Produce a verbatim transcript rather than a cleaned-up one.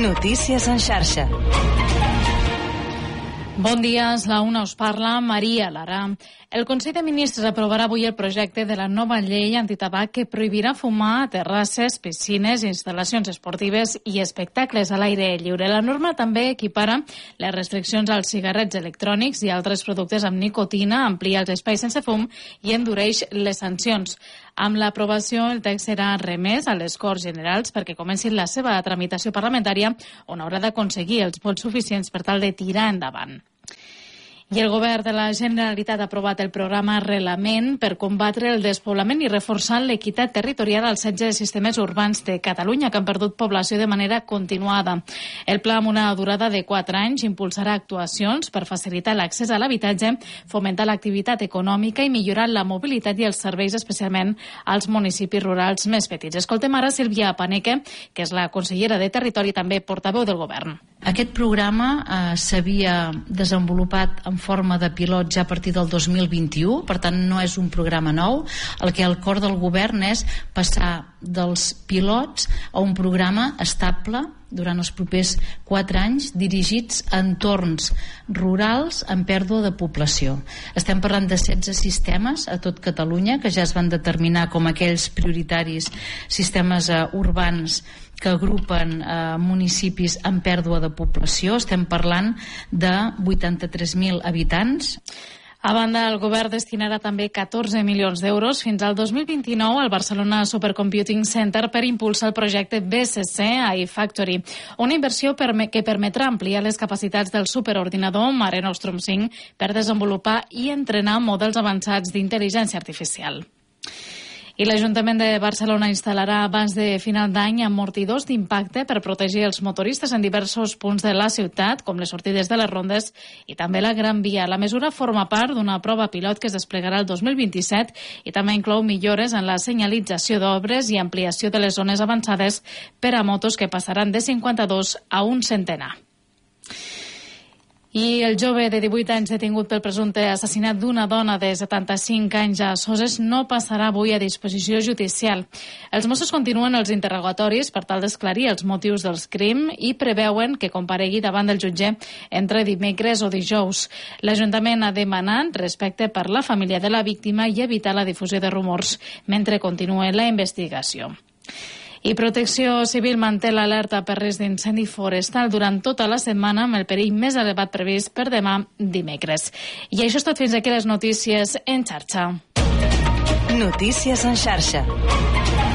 Notícies en xarxa. Bon dia, és la una, us parla Maria Lara. El Consell de Ministres aprovarà avui el projecte de la nova llei antitabac que prohibirà fumar a terrasses, piscines, instal·lacions esportives i espectacles a l'aire lliure. La norma també equipara les restriccions als cigarrets electrònics i altres productes amb nicotina, amplia els espais sense fum i endureix les sancions. Amb l'aprovació, el text serà remès a les Corts Generals perquè comenci la seva tramitació parlamentària, on haurà d'aconseguir els vots suficients per tal de tirar endavant. I el govern de la Generalitat ha aprovat el programa Arrelament per combatre el despoblament i reforçar l'equitat territorial als setze sistemes urbans de Catalunya que han perdut població de manera continuada. El pla, amb una durada de quatre anys, impulsarà actuacions per facilitar l'accés a l'habitatge, fomentar l'activitat econòmica i millorar la mobilitat i els serveis, especialment als municipis rurals més petits. Escoltem ara Sílvia Paneque, que és la consellera de Territori i també portaveu del govern. Aquest programa eh, s'havia desenvolupat en forma de pilot ja a partir del dos mil vint-i-u, per tant no és un programa nou. El que el cor del govern és passar dels pilots a un programa estable durant els propers quatre anys dirigits a entorns rurals amb pèrdua de població. Estem parlant de setze sistemes a tot Catalunya que ja es van determinar com aquells prioritaris sistemes eh, urbans que agrupen eh, municipis amb pèrdua de població. Estem parlant de vuitanta-tres mil habitants. A banda, el govern destinarà també catorze milions d'euros fins al dos mil vint-i-nou al Barcelona Supercomputing Center per impulsar el projecte B C C iFactory, una inversió que permetrà ampliar les capacitats del superordinador Mare Nostrum cinc per desenvolupar i entrenar models avançats d'intel·ligència artificial. I l'Ajuntament de Barcelona instal·larà abans de final d'any amortidors d'impacte per protegir els motoristes en diversos punts de la ciutat, com les sortides de les rondes i també la Gran Via. La mesura forma part d'una prova pilot que es desplegarà el dos mil vint-i-set i també inclou millores en la senyalització d'obres i ampliació de les zones avançades per a motos que passaran de cinquanta-dos a un centenar. I el jove de divuit anys detingut pel presumpte assassinat d'una dona de setanta-cinc anys a Soses no passarà avui a disposició judicial. Els Mossos continuen els interrogatoris per tal d'esclarir els motius dels crims i preveuen que comparegui davant del jutge entre dimecres o dijous. L'Ajuntament ha demanat respecte per la família de la víctima i evitar la difusió de rumors mentre continua la investigació. I Protecció Civil manté l'alerta per risc d'incendi forestal durant tota la setmana amb el perill més elevat previst per demà dimecres. I això és tot, fins aquí les notícies en xarxa. Notícies en xarxa.